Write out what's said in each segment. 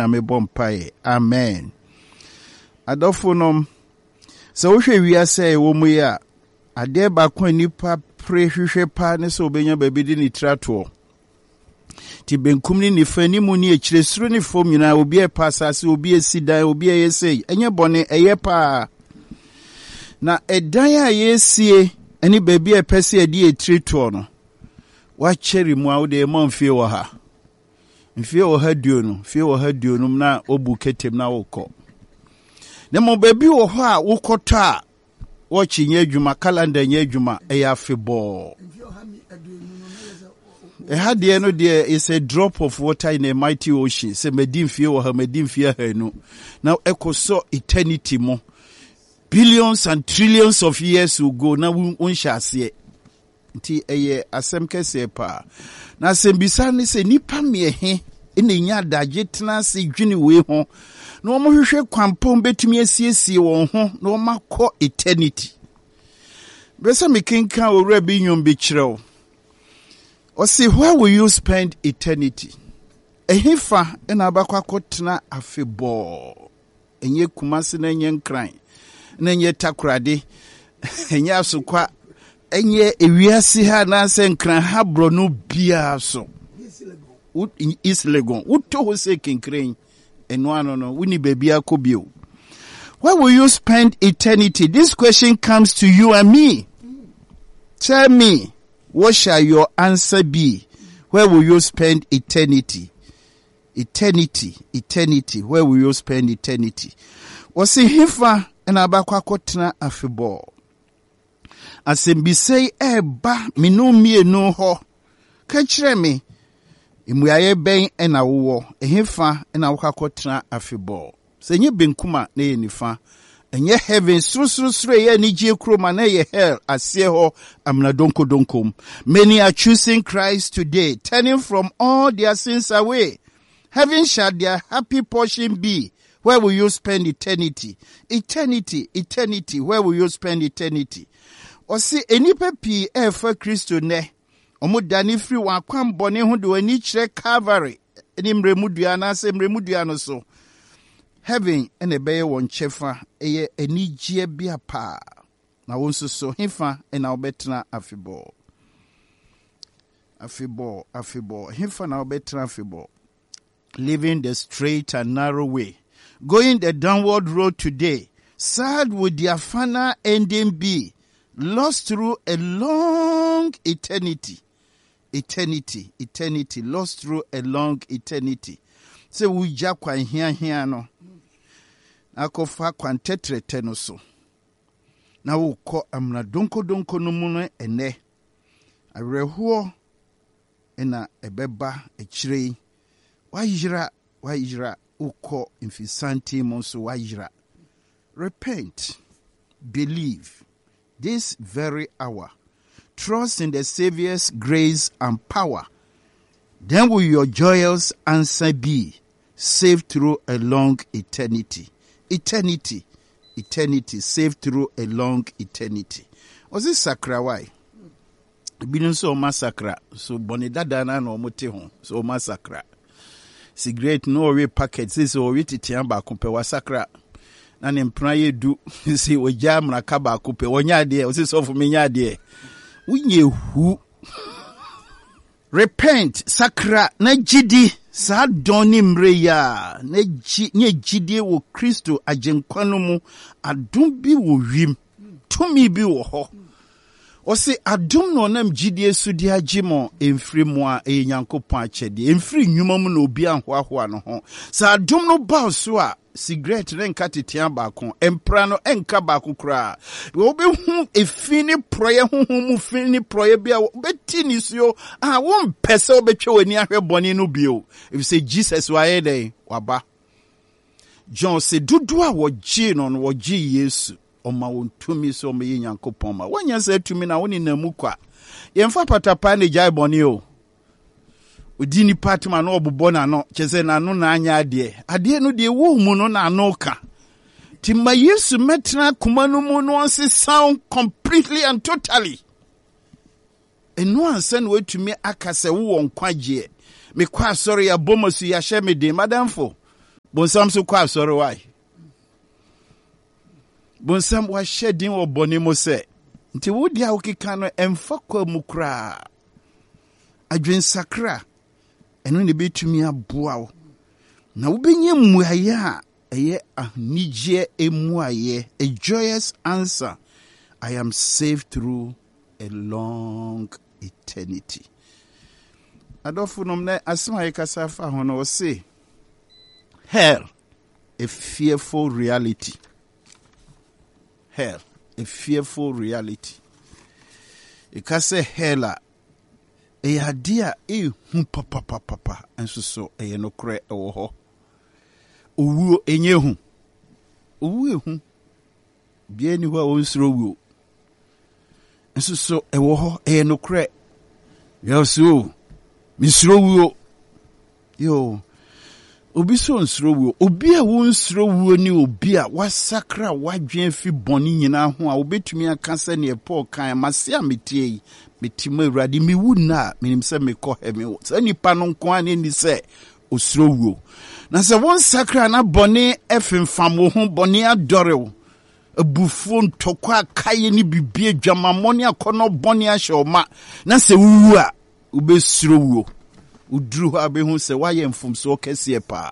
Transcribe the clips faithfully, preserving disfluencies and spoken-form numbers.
me bompae. Amen. Adofo nom so wo hwe wiase wo mu ya ade ba kwa nipa pre hwehwe pa ne so obenya baby di ni trato ti benkum ni nifani mu ni ekire suru ni fom nyina obi e pasase obi esidan obi e yesei enye bone eye pa na edan a yesie eni baby e pese edi etreto no wa cheri mu a wo de ma mfie wo ha mfie wo ha duo no mfie wo ha duo no na obu ketem na wo kɔ ne mo baby wo ho a wo kɔta wo chinye adwuma calendar nye adwuma e ya febo e had the no there is a drop of water in a mighty ocean. Say medim fie wo ha medim fie ha no. Now ekoso eternity mo. Billions and trillions of years will go. Now un shase. Nti eye asem kese pa. Na asem bisa ni se nipa me he ene nya daje tena se dwene we ho. Na omo hwehwe kwampom betumi asiesie won ho na omo akọ eternity. Besa me kenka owura bi nyom bi kirew. Or see, where will you spend eternity? A hifa in Abakakotna afebo. And ye kumasi na yen crying. Nenye takrade. And ya sukwa. And ye ewiasi ha nansen kran habro no bia so. Is legon. Uto ho se kin crane. And one no. Wini baby akobio. Where will you spend eternity? This question comes to you and me. Tell me. What shall your answer be? Where will you spend eternity? Eternity, eternity. Where will you spend eternity? Wasi hifa ena abakwa kotena afebo. Asembise eba minu mienu ho. Kachire me. Imuyaye ben ena uwo. Hifa ena abakwa kotena afebo. Senye benkuma ne nifa. Enye heaven sru sru sru ye ni je kroma na ye hell asie ho amna donko donkom. Many are choosing Christ today, turning from all their sins away. Heaven shall their happy portion be. Where will you spend eternity? Eternity, eternity. Where will you spend eternity? Osi enipa pi e fa Kristo ne. Omo dani free wa kwam bone ho de ani kire Calvary. Eni mremudua na se mremudua no so. Heaven and a bay one chefa a enijia bia pa. Now also so hifa and our better afibo. Afibo, afibo. Hifa now better afibo. Living the straight and narrow way. Going the downward road today. Sad would their final ending be. Lost through a long eternity. Eternity, eternity. Lost through a long eternity. So we jakwa here here no. Akofa kwantetre teno so. Na uko amna donko donko no muno ene. Arehuo ena ebeba echirei. Wajira wajira uko infisanti monso wajira. Repent. Believe. This very hour. Trust in the Savior's grace and power. Then will your joyous answer be saved through a long eternity. Eternity. Eternity. Saved through a long eternity. Was this sakra why? Binu so massacre. So bonidada na no mote ho. So massacre. Cigarette no way packet. This o witi tiamba kumpe wa sakra. Na nempra ye du. Si oja mraka ba kumpe. Wonya de. O si so fu menya de. Unye hu. Repent, sakra, na jidi, sa doni mreya, na jidi wo Kristo ajenkwano mu, adum bi wo wim, tumi bi wo ho. Ose adum no nam jidi esudi agimo, emfri mwa e Nyankopon achede, emfri nyuma mu na obi anhoahoa no ho. Sa adum no ba so a, cigarette renka tetian baako empra no enka baako kra wo be hu efini proye hu mu fini proye bia beti ni so ah won pese obetwe wani ahwe bone no bio if say Jesus wa ye dey waba John say dudu a wo gi no no wo gi Yesu o ma won tumi so me Nyankopon ma wonya say tumi na woni na mu kwa yemfa patapa ne jai bone o Udini patma no obubo na no chese na no na anya ade ade no de wo mu no na no ka timma Yesu metra kuma no mu no onse sound completely and totally eno ansa na wetumi akase wo nkwaje me kwa sorry ya bomosu ya hye me de madamfo Bonsam so kwa sorry why. Bonsam wa shedding or bonimo se. Nti wo dia wo keka no emfa kwa mu kra. Adwen sakra. Eno ne betumi aboa wo. Na wo benye muaye a eye ahnije emuaye, a joyous answer. I am saved through a long eternity. Adolfo nomne asema yekasa fa hono say hell, a fearful reality. Hell, a fearful reality. Ikase hella e adia e hu papa papa papa enso so e no kre e wo ho. Owuo enye hu. Owuo hu. Bia ni ho a wonsro wuo. Enso so e wo ho e no kre. Yeso misro wuo. Yo obi so nsro wuo, obi a wo nsro wuo ni obi a wasakra wadwen fi boni nyina ho a obetumi aka se ne Paul kan mase a metie metima awurade mi wu na menim se mekɔ hemi wo se nipa no nko an ni se osro wuo na se won sakra na boni efemfam wo ho boni adore wo abufuo ntokwa akaye ni bibie dwamamoni akono boni ahyoma na se wuwu a obesro wuo udru ha be hu se waye mfumso kese pa.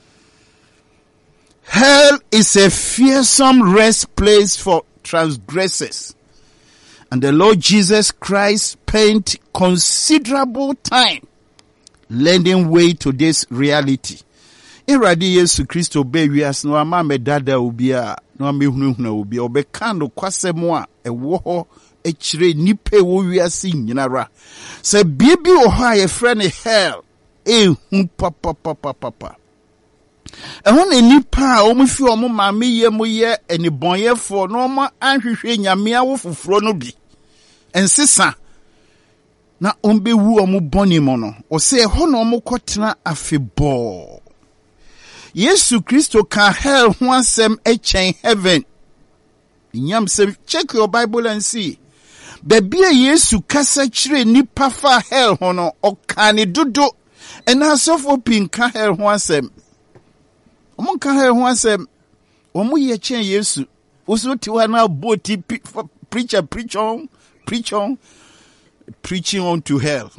Hell is a fearsome rest place for transgressors, and the Lord Jesus Christ spent considerable time lending way to this reality. Iradi Yesu Kristo be wias no ama medada obi a no amehunahuna obi a obeka no kwasemo a ewo ho echire nipe wo wiase nyinara se bibi o ha ye friend hell e hu papa papa papa ehun e nipa a o mu fi o mu ma me ye mu ye eni bonyefo no ma anhwehwe nyame awo foforo no bi ensesa na ombe wu o mu boni mo no o se ho no mu kotena afebo. Yesu Kristo ka hell ho asem echen heaven. Nyam se check your Bible and see. Baby Yesu kasa chire nipa fa hell hono okane dodo ena sofo pinka hell ho asem. Omo ka hell ho asem. Omo ye chen Yesu. Oso ti wa na boti preacher preach on preach on preaching on to hell.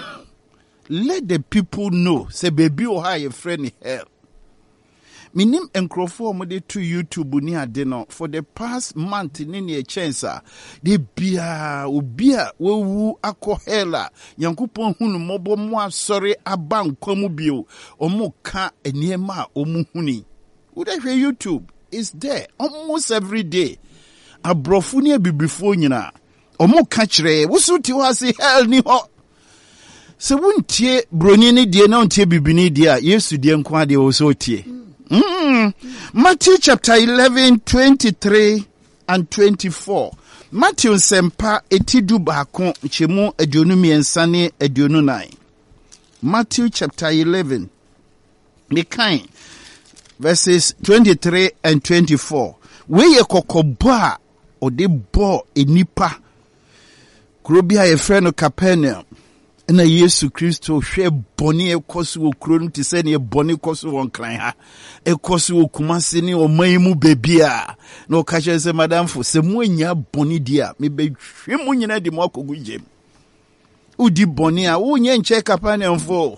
Let the people know say baby o ha your friend hell. Minim enkrofo mo de to YouTube ni ade no for the past month ni ne chance de bia obi a wewu akọ hela yankopon hunu mobo mo asori aba nkwamu bio omo ka eniema omu huni wo de hwe YouTube is there almost every day abrofu ni abibifo nyina omo ka kire wo so ti ho se hell ni ho se wontie broni ni die na ontie bibini die a Yesu die nko ade wo so tie. Mm. Matthew chapter eleven, twenty-three and twenty-four. Matthew sempa etidu baako chemu aduonu miensa ne aduonu nine. Matthew chapter eleven. The kind verses twenty-three and twenty-four. We ye kokoba o de bo enipa. Krobia ye friend Capernaum. Na Yesu Kristo hwe boni ekoso wo kuro no ti se ne boni koso won kran ha ekoso wo kumase ne o maimu bebia na o ka che se madam fo se mu anya boni dia me be hwe mu nyina de mo akogu jem udi boni a wo nye nche Capernaum fo.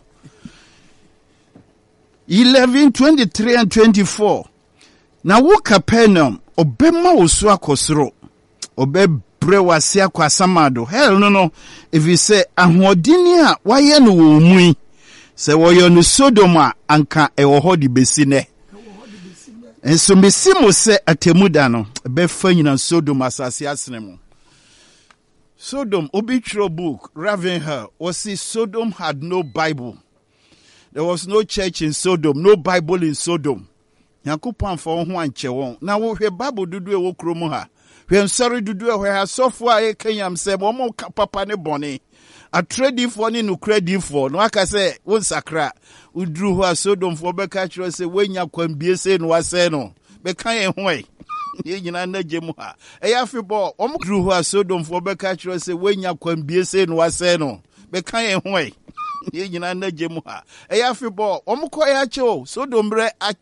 eleven, twenty-three and twenty-four. Na wo Capernaum obema wo so akosoro obe brewase akwasamado hell no no if you say ahodini a waye no wo mu se woyo no Sodoma anka e wo hodi besi ne enso mesimo se atemuda no be fa nyina Sodoma asase asnemu. Sodom obitro book Ravenhill was see Sodom had no Bible. There was no church in Sodom, no Bible in Sodom. Yakupon for ho anche won na wo hwe Bible dudu e wo kromu ha when sorry do do where software I can say, Momo papa ne bonnie. A trading for ni no credit for no, I say, one sacra, who drew her Sodom for Becatcher say, when you can be saying was say no, Becay way. You know, Jemuha. A yaffy ball, Om drew her Sodom for Becatcher say, when you can be saying was say no, Becay way. You know, Jemuha. A yaffy ball, Om Koyacho, Sodom bre